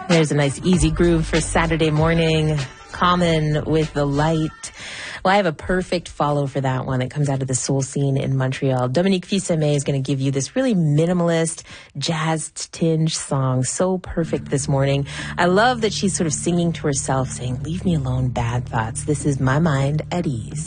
There's a nice easy groove for Saturday morning. Common with The Light. Well, I have a perfect follow for that one. It comes out of the soul scene in Montreal. Dominique Fils-Aimé is going to give you this really minimalist, jazz-tinged song. So perfect this morning. I love that she's sort of singing to herself, saying, leave me alone, bad thoughts. This is My Mind at Ease.